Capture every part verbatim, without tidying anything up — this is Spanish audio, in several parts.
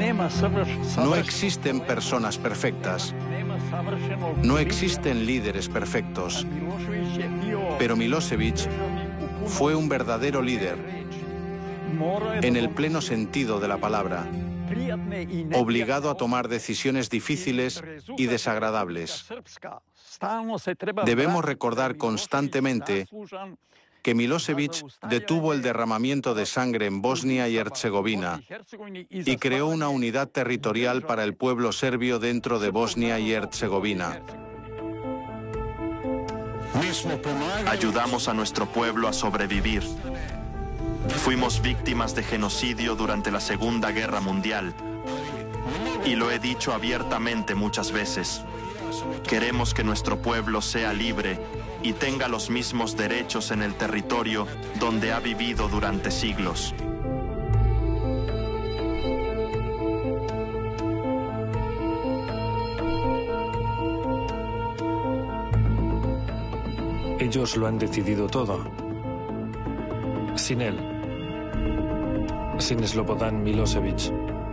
No existen personas perfectas. No existen líderes perfectos. Pero Milošević fue un verdadero líder, en el pleno sentido de la palabra, obligado a tomar decisiones difíciles y desagradables. Debemos recordar constantemente que Milošević detuvo el derramamiento de sangre en Bosnia y Herzegovina y creó una unidad territorial para el pueblo serbio dentro de Bosnia y Herzegovina. Ayudamos a nuestro pueblo a sobrevivir. Fuimos víctimas de genocidio durante la Segunda Guerra Mundial. Y lo he dicho abiertamente muchas veces. Queremos que nuestro pueblo sea libre y tenga los mismos derechos en el territorio donde ha vivido durante siglos. Ellos lo han decidido todo. Sin él. Sin Slobodan Milošević.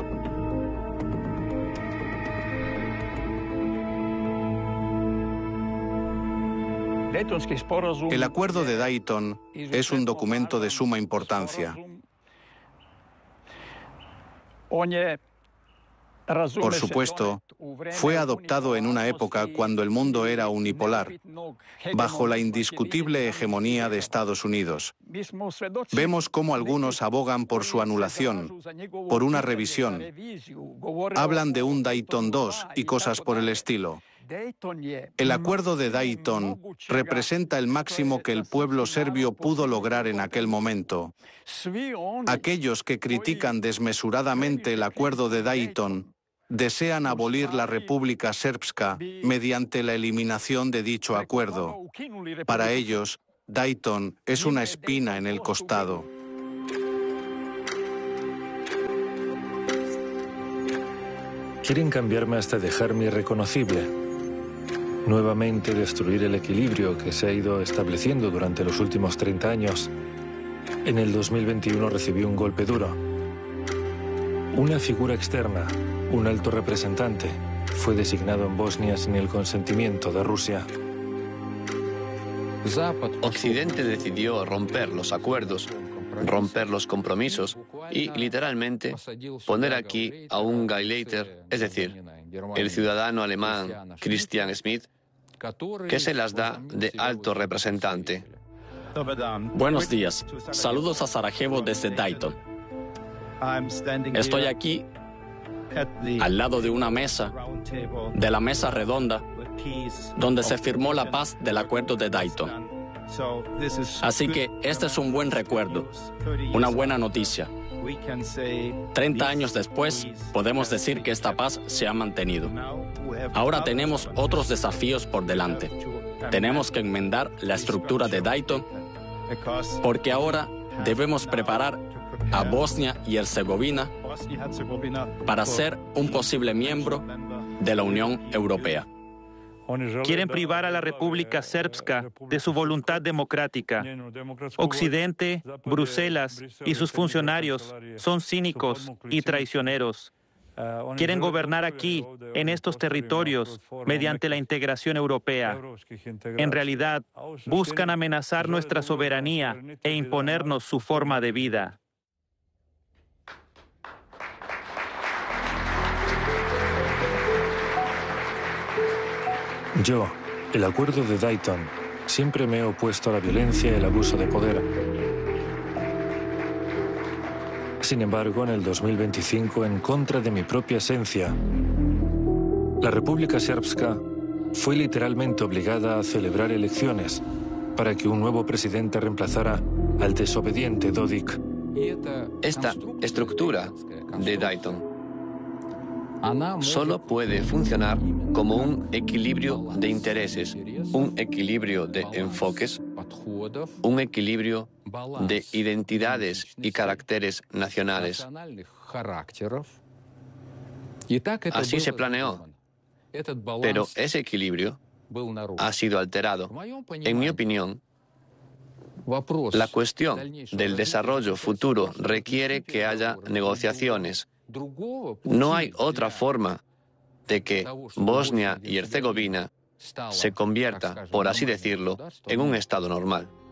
El acuerdo de Dayton es un documento de suma importancia. Por supuesto, fue adoptado en una época cuando el mundo era unipolar, bajo la indiscutible hegemonía de Estados Unidos. Vemos cómo algunos abogan por su anulación, por una revisión. Hablan de un Dayton dos y cosas por el estilo. El acuerdo de Dayton representa el máximo que el pueblo serbio pudo lograr en aquel momento. Aquellos que critican desmesuradamente el acuerdo de Dayton desean abolir la República Srpska mediante la eliminación de dicho acuerdo. Para ellos, Dayton es una espina en el costado. Quieren cambiarme hasta dejarme irreconocible. Nuevamente destruir el equilibrio que se ha ido estableciendo durante los últimos treinta años. En el dos mil veintiuno recibí un golpe duro. Una figura externa, un alto representante, fue designado en Bosnia sin el consentimiento de Rusia. Occidente decidió romper los acuerdos, romper los compromisos y, literalmente, poner aquí a un Gauleiter, es decir, el ciudadano alemán Christian Schmidt, que se las da de alto representante. Buenos días. Saludos a Sarajevo desde Dayton. Estoy aquí al lado de una mesa, de la mesa redonda, donde se firmó la paz del acuerdo de Dayton. Así que este es un buen recuerdo, una buena noticia. Treinta años después, podemos decir que esta paz se ha mantenido. Ahora tenemos otros desafíos por delante. Tenemos que enmendar la estructura de Dayton, porque ahora debemos preparar a Bosnia y Herzegovina para ser un posible miembro de la Unión Europea. Quieren privar a la República Srpska de su voluntad democrática. Occidente, Bruselas y sus funcionarios son cínicos y traicioneros. Quieren gobernar aquí, en estos territorios, mediante la integración europea. En realidad, buscan amenazar nuestra soberanía e imponernos su forma de vida. Yo, el acuerdo de Dayton, siempre me he opuesto a la violencia y el abuso de poder. Sin embargo, en el dos mil veinticinco, en contra de mi propia esencia, la República Srpska fue literalmente obligada a celebrar elecciones para que un nuevo presidente reemplazara al desobediente Dodik. Esta estructura de Dayton solo puede funcionar como un equilibrio de intereses, un equilibrio de enfoques, un equilibrio de identidades y caracteres nacionales. Así se planeó, pero ese equilibrio ha sido alterado. En mi opinión, la cuestión del desarrollo futuro requiere que haya negociaciones No hay otra forma de que Bosnia y Herzegovina se convierta, por así decirlo, en un Estado normal.